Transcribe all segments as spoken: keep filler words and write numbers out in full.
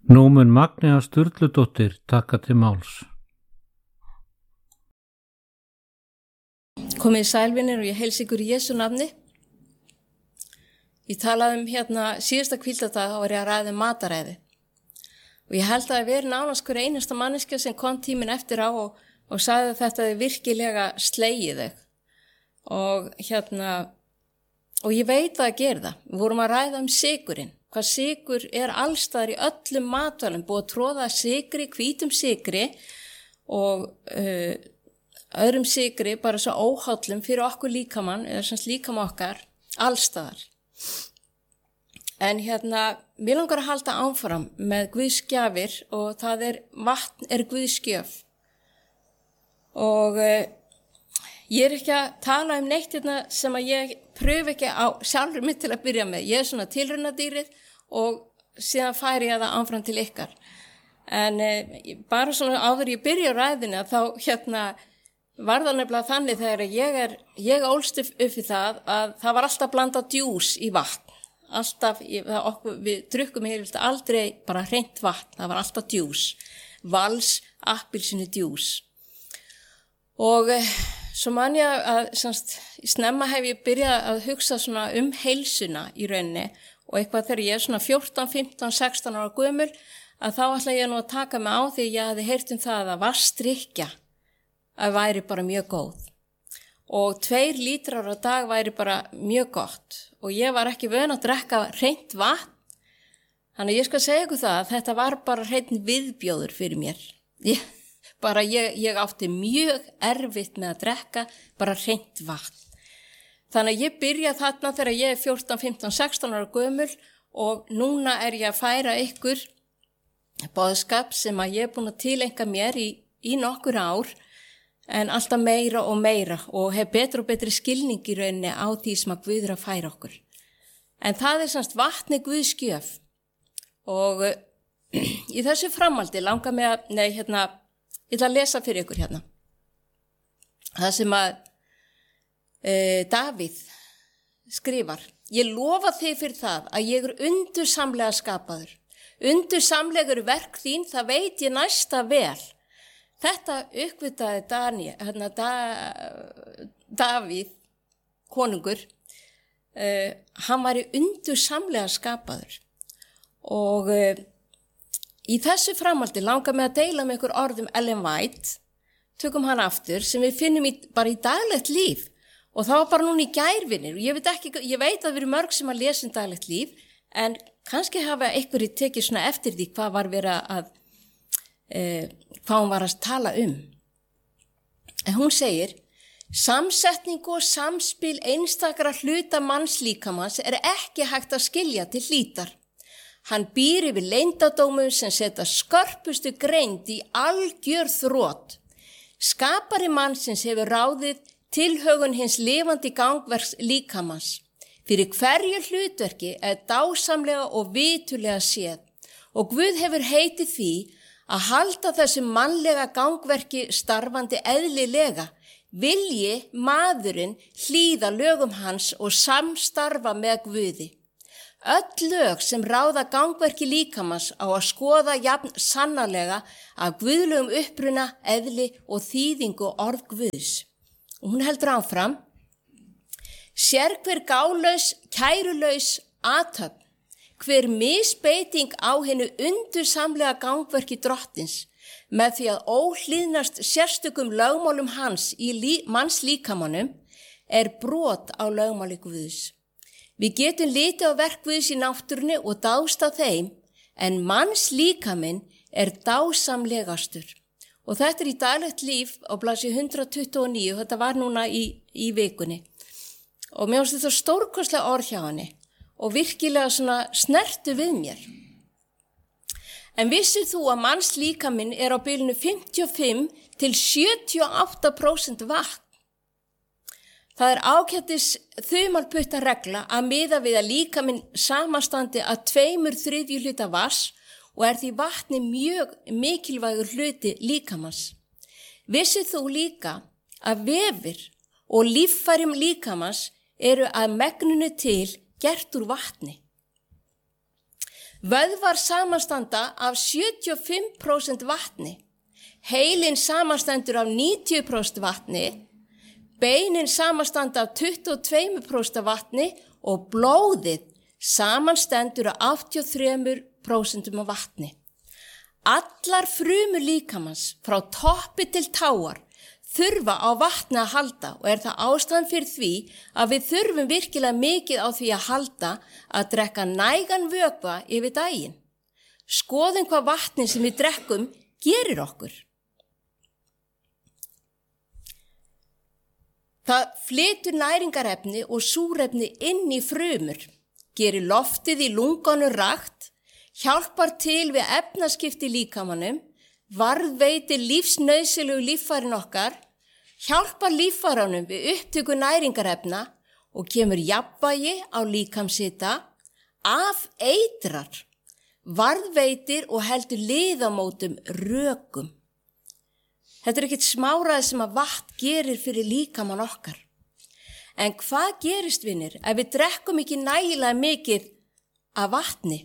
Nú mun Magnea Sturludóttir taka til máls. Komið sælvinir og ég heilsa ykkur í Jesú nafni. Ég talaði um hérna síðasta hvíldardag, þá var ég að ræða um mataræði. Og ég held að það veri nánast hver einasta manneskja sem kom tíminn eftir á og, og sagði að þetta er virkilega slegið þau. Og hérna, og ég veit að gera það. Við vorum að ræða um sykurinn. Hvað sykur er allstaðar í öllum matvælum, búið að tróða sykri, hvítum sykri og uh, öðrum sykri, bara svo óhállum fyrir okkur líkamann, eða sem líkama okkar, allstaðar. En hérna, mér langar að halda áfram með guðsgjafir og það er, vatn er guðsgjöf. Og uh, ég er ekki að tala um neitt hérna sem að ég pröfu ekki á sjálfur mitt til að byrja með. Ég er svona tilraunadýrið og síðan færi ég það áfram til ykkar. En uh, bara svona áður ég byrja á ræðinu þá hérna var það nefnilega þannig þegar ég er, ég ólst upp upp í það að það var alltaf blandað djús í vatn. Alltaf, ég, okkur, við drukkum hér aldrei bara hreint vatn, það var alltaf djús. Vals, appelsínu djús. Og eh, svo man ég að semst, snemma hef ég byrjað að hugsa svona um heilsuna í rauninni og eitthvað þegar ég er svona fjórtán, fimmtán, sextán ára gömul að þá ætla ég nú að taka mig á því ég hafði heyrt um það að vatnsdrykkja að væri bara mjög góð. Og tveir lítrar á dag væri bara mjög gott og ég var ekki vön að drekka hreint vatn. Þannig að ég skal segja ykkur það að þetta var bara hreint viðbjóður fyrir mér. Ég, bara ég, ég átti mjög erfitt með að drekka bara hreint vatn. Þannig að ég byrja þarna þegar ég er fjórtán, fimmtán, sextán ára gömul og núna er ég að færa ykkur boðskap sem að ég er búin að tileinka mér í, í nokkur ár en alltaf meira og meira og hef betur og betri skilning í rauninni á því sem að Guð er að færa okkur. En það er semst vatni Guðsgjöf og uh, í þessu framaldi langar mig að, nei hérna, ég ætla að lesa fyrir ykkur hérna. Það sem að uh, Davíð skrifar. Ég lofa þig fyrir það að ég er undursamlega skapaður. Undursamlegur verk þín, það veit ég næsta vel. Þetta uppvitaði Daniel, hérna, da, Davíð, konungur, uh, hann var í undursamlega skapaður og uh, í þessu framaldi langar mig að deila með ykkur orðum Ellen White, tökum hann aftur, sem við finnum í, bara í daglegt líf og það var bara núna í gærvinir og ég veit, ekki, ég veit að við erum mörg sem að lesa um daglegt líf en kannski hafa ykkur í tekið svona eftir því hvað var verið að Uh, hvað hún var að tala um. En hún segir, samsetning og samspil einstakra hluta mannslíkamans er ekki hægt að skilja til hlítar. Hann býr yfir leyndardómum sem setja skörpustu greind í algjör þrot. Skapari mannsins hefur ráðið tilhögun hins lifandi gangverks líkamans. Fyrir hverju hlutverki er dásamlega og vitulega séð og Guð hefur heitið því að halda þessu mannlega gangverki starfandi eðlilega, vilji maðurinn hlýða lögum hans og samstarfa með Guði. Öll lög sem ráða gangverki líkamans á að skoða jafn sannarlega af guðlegum uppruna, eðli og þýðingu orð Guðs. Og hún heldur áfram, sér hver gálaus, kærulaus athöfn, hver misbeiting á hennu undursamlega gangverki drottins með því að óhlýðnast sérstökum lögmálum hans í lí, manns líkamanum er brot á lögmáli Guðs. Við getum litið á verk Guðs í náttúrunni og dást á þeim en manns líkaminn er dásamlegastur. Og þetta er í daglegt líf á blaðsíðu hundrað tuttugu og níu, þetta var núna í, í vikunni. Og mér finnst þetta stórkostlega orð hjá henni. Og virkilega svona snertu við mér. En vissir þú að manns líkaminn er á bilinu fimmtíu og fimm til sjötíu og átta prósent vatn? Það er ágætis þumalputta regla að miða við að líkaminn samanstandi að tveimur þriðju hluta vatns og er því vatni mjög mikilvægur hluti líkamans. Vissir þú líka að vefir og líffærum líkamans eru að megninu til gert úr vatni. Vöðvar samanstanda af sjötíu og fimm prósent vatni, heilinn samanstendur af níutíu prósent vatni, beinin samanstanda af tuttugu og tvö prósent vatni og blóðið samanstendur af áttatíu og þrjú prósent af vatni. Allar frumur líkamans frá toppi til táar þurfa á vatni að halda og er það ástæðan fyrir því að við þurfum virkilega mikið á því að halda að drekka nægan vökva yfir daginn. Skoðum hvað vatni sem við drekkum gerir okkur. Það flytur næringarefni og súrefni inn í frumur, gerir loftið í lungunum rakt, hjálpar til við efnaskipti í líkamanum, varðveitir lífsnauðsynlegu líffærin okkar, hjálpar líffæranum við upptöku næringarefna og kemur jafnvægi á líkamshita, afeitrar, varðveitir og heldur liðamótum rökum. Þetta er ekkert smáraði sem að vatn gerir fyrir líkamann okkar. En hvað gerist, vinir, ef við drekkum ekki nægilega mikið af vatni?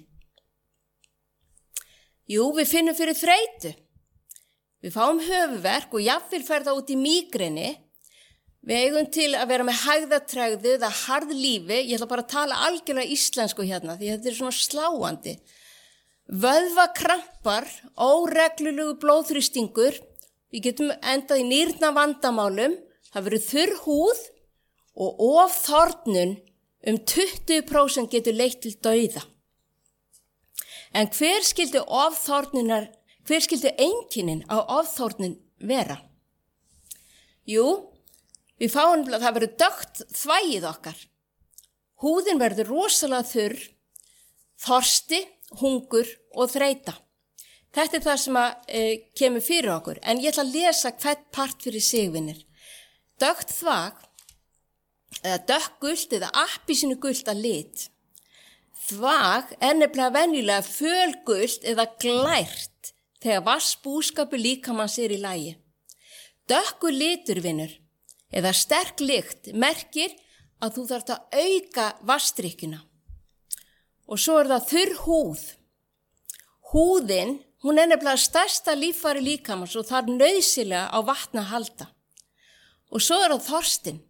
Jú, við finnum fyrir þreytu. Við fáum höfuðverk og jafnvel fer það út í mígreni. Við eigum til að vera með hægðatregðu eða harð lífi. Ég ætla bara að tala algjörlega íslensku hérna því þetta er svona sláandi. Vöðvakrampar, óreglulegu blóðþrýstingur. Við getum endað í nýrna vandamálum. Það verður þurr húð og ofþornun um tuttugu prósent getur leitt til dauða. En hver skildi ofþornunar Hver skildi einkennin á ofþornun vera? Jú, við fáum að það verður dökkt þvagið okkar. Húðin verður rosalega þurr, þorsti, hungur og þreyta. Þetta er það sem að, e, kemur fyrir okkur, en ég ætla að lesa hvert part fyrir sigvinir. Dökkt þvag, eða dökkgult eða appelsínugult að lit. Þvag er nefnilega venjulega fölgult eða glært. Þegar vassbúskapur líkamans er í lagi. Dökkur litur, vinur, eða sterk lykt merkir að þú þarft að auka vassdrykkjuna. Og svo er það þurr húð. Húðin, hún er nefnilega stærsta líffæri líkamans og þarf nauðsynlega á vatni að halda. Og svo er það þorstin.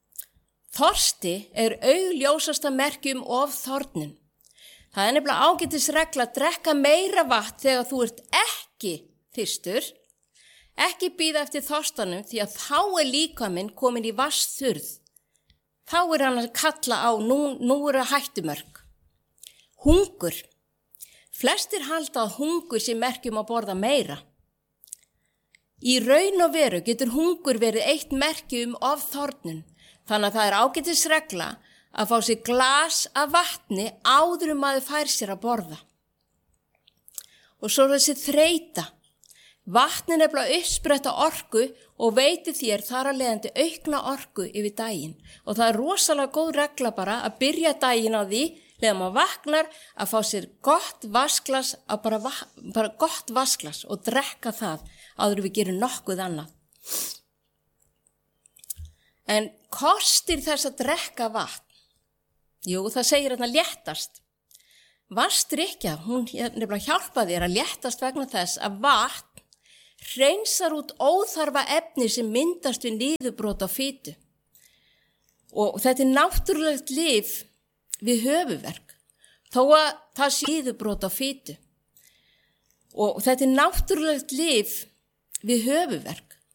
Þorsti er augljósasta merki um ofþornun. Það er nefnilega ágætisregla að drekka meira vatn þegar þú ert ekki þyrstur, ekki bíða eftir þorstanum því að þá er líkaminn komin í vatnsþurrð. Þá er hann að kalla á, nú, nú eru hættumörk. Hungur. Flestir halda að hungur sé merki um að borða meira. Í raun og veru getur hungur verið eitt merki um ofþornun, þannig að það er ágætisregla að fá sér glas af vatni áður um að þau fær sér að borða. Og svo er þessi þreyta. Vatni nefnilega uppspretta orku og veitir þér þar að leiðandi aukna orku yfir daginn. Og það er rosalega góð regla bara að byrja daginn á því, þegar maður vaknar, að fá sér gott vasklas, að bara, bara gott vasklas og drekka það áður við gerum nokkuð annað. En kostir þess að drekka vatn? Jú, það segir hérna léttast. Vatnsdrykkja, hún nefnilega hjálpa þér að léttast vegna þess að vatn hreinsar út óþarfa efni sem myndast við niðurbrot á fitu. Og þetta er náttúrulegt lyf við höfuðverk, þó að það sé niðurbrot á fitu. Og þetta er náttúrulegt lyf við höfuðverk,